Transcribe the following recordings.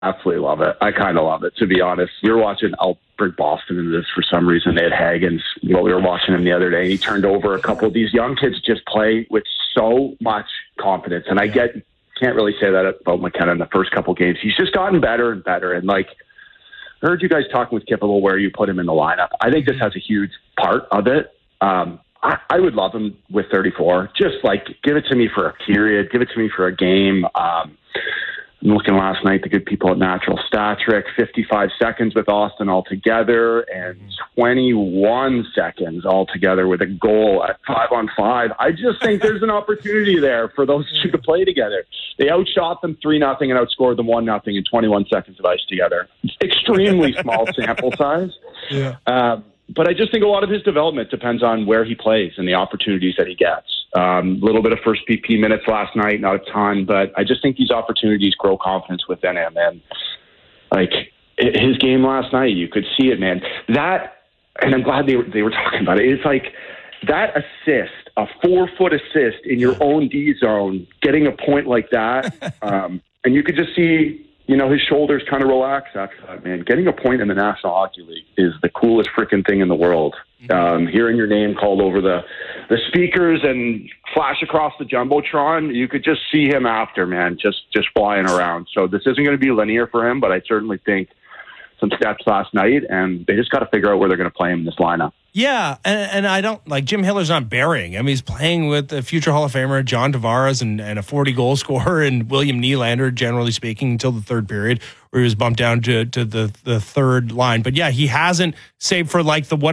absolutely love it. I kind of love it, to be honest. We were watching, I'll bring Boston into this for some reason. They had Hagens. We were watching him the other day. He turned over a couple of these young kids just play with so much confidence. And I can't really say that about McKenna in the first couple of games. He's just gotten better and better. And I heard you guys talking with Kip about where you put him in the lineup. I think this has a huge part of it. I would love him with 34. Just give it to me for a period. Give it to me for a game. I'm looking last night, the good people at Natural Stat Trick, 55 seconds with Austin altogether and 21 seconds altogether with a goal at 5-on-5. I just think there's an opportunity there for those two to play together. They outshot them 3-0 and outscored them 1-0 in 21 seconds of ice together. It's extremely small sample size. Yeah. But I just think a lot of his development depends on where he plays and the opportunities that he gets. A little bit of first PP minutes last night, not a ton, but I just think these opportunities grow confidence within him. And his game last night, you could see it, man. And I'm glad they were talking about it. It's that assist, a 4-foot assist in your own D zone, getting a point like that, and you could just see, his shoulders kind of relax after that, man. Getting a point in the National Hockey League is the coolest freaking thing in the world. Hearing your name called over the speakers and flash across the Jumbotron, you could just see him after, man, just flying around. So this isn't going to be linear for him, but I certainly think some steps last night, and they just got to figure out where they're going to play him in this lineup. Yeah, and I don't Jim Hiller's not burying him. He's playing with the future Hall of Famer John Tavares and a 40-goal scorer and William Nylander, generally speaking, until the third period, where he was bumped down to the third line. But yeah, he hasn't, save for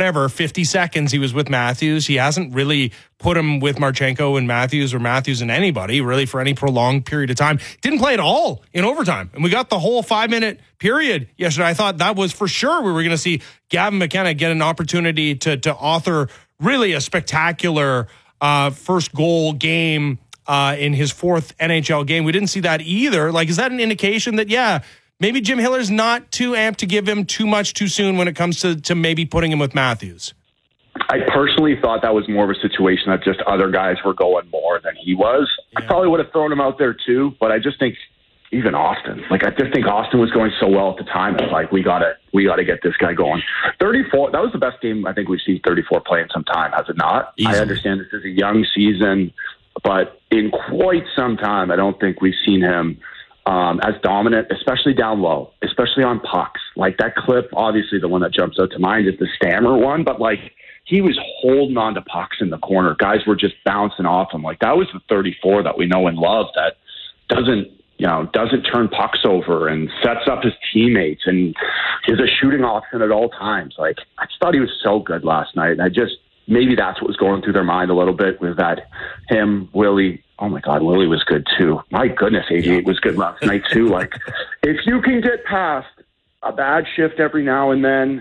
50 seconds he was with Matthews, he hasn't really put him with Marchenko and Matthews or Matthews and anybody really for any prolonged period of time. Didn't play at all in overtime. And we got the whole 5-minute period yesterday. I thought that was for sure we were going to see Gavin McKenna get an opportunity to author really a spectacular first goal game in his fourth NHL game. We didn't see that either. Is that an indication that, maybe Jim Hiller's not too amped to give him too much too soon when it comes to maybe putting him with Matthews? I personally thought that was more of a situation that just other guys were going more than he was. Yeah. I probably would have thrown him out there too, but I just think even Austin, I just think Austin was going so well at the time. It's we gotta get this guy going. 34, that was the best game I think we've seen 34 play in some time, has it not? Easily. I understand this is a young season, but in quite some time, I don't think we've seen him as dominant, especially down low, especially on pucks. That clip, obviously the one that jumps out to mind is the Stammer one, but he was holding on to pucks in the corner. Guys were just bouncing off him. That was the 34 that we know and love, that doesn't turn pucks over and sets up his teammates and is a shooting option at all times. I just thought he was so good last night. Maybe that's what was going through their mind a little bit, was that him, Willie. Oh my God, Willie was good too. My goodness, 88 was good last night too. If you can get past a bad shift every now and then,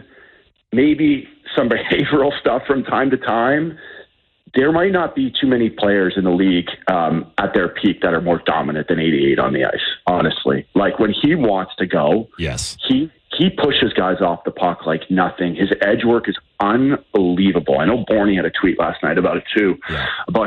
maybe some behavioral stuff from time to time, there might not be too many players in the league at their peak that are more dominant than 88 on the ice, honestly. When he wants to go, yes, he pushes guys off the puck like nothing. His edge work is unbelievable. I know Borny had a tweet last night about it too, about